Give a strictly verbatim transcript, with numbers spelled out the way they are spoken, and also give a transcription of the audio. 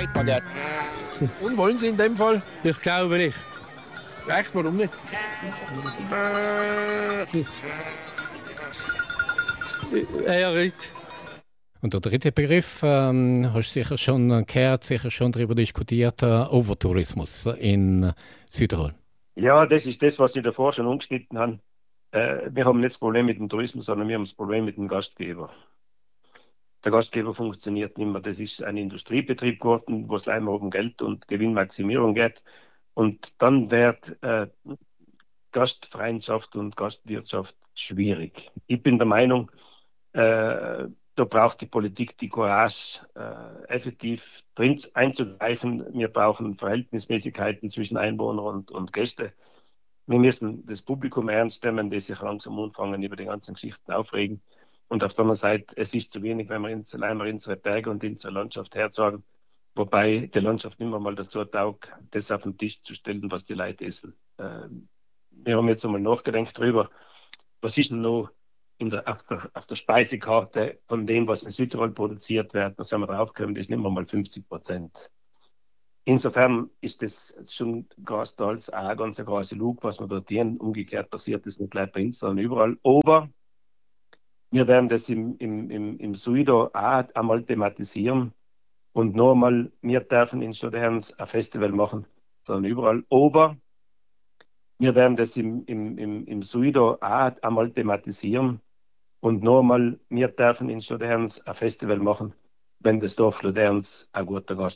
weitergeht. Und wollen Sie in dem Fall? Ich glaube nicht. Echt, warum nicht? Er nicht. Und der dritte Begriff, ähm, hast du sicher schon gehört, sicher schon darüber diskutiert, äh, Overtourismus in Südtirol. Ja, das ist das, was ich davor schon angeschnitten habe. Äh, wir haben nicht das Problem mit dem Tourismus, sondern wir haben das Problem mit dem Gastgeber. Der Gastgeber funktioniert nicht mehr. Das ist ein Industriebetrieb geworden, wo es einmal um Geld und Gewinnmaximierung geht. Und dann wird äh, Gastfreundschaft und Gastwirtschaft schwierig. Ich bin der Meinung, äh, da braucht die Politik die Courage, äh, effektiv drin einzugreifen. Wir brauchen Verhältnismäßigkeiten zwischen Einwohner und, und Gäste. Wir müssen das Publikum ernst nehmen, das sich langsam anfangen, über die ganzen Geschichten aufregen. Und auf der anderen Seite, es ist zu wenig, wenn wir uns allein mal unsere Berge und unsere Landschaft herzeigen, wobei die Landschaft nicht mehr mal dazu taugt, das auf den Tisch zu stellen, was die Leute essen. Äh, wir haben jetzt einmal nachgedacht darüber, was ist denn noch in der, auf, der, auf der Speisekarte von dem, was in Südtirol produziert wird. Da sind wir draufgekommen, das ist nicht mehr mal fünfzig Prozent. Insofern ist das schon Grasdals auch eine ganz große Lug, was wir dort hier umgekehrt passiert ist, nicht gleich bei uns, sondern überall. Aber wir werden das im, im, im, im Suido auch einmal thematisieren und noch einmal, wir dürfen in Studerns ein Festival machen, sondern überall. Aber wir werden das im, im, im, im Suido auch einmal thematisieren und noch einmal, wir dürfen in Studerns ein Festival machen, wenn das Dorf Studerns ein guter Gast